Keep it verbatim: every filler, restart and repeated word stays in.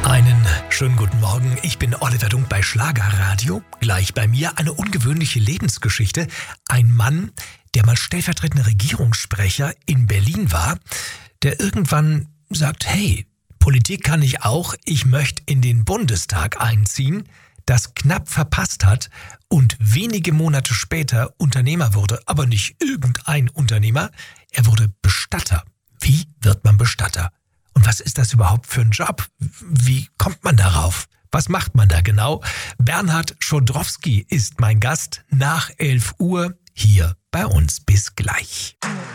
Einen schönen guten Morgen, ich bin Oliver Dunk bei Schlagerradio. Gleich bei mir eine ungewöhnliche Lebensgeschichte. Ein Mann, der mal stellvertretender Regierungssprecher in Berlin war, der irgendwann sagt, hey, Politik kann ich auch, ich möchte in den Bundestag einziehen, das knapp verpasst hat und wenige Monate später Unternehmer wurde, aber nicht irgendein Unternehmer, er wurde Bestatter. Wie wird man Bestatter? Und was ist das überhaupt für ein Job? Wie kommt man darauf? Was macht man da genau? Bernhard Schodrowski ist mein Gast nach elf Uhr hier bei uns. Bis gleich.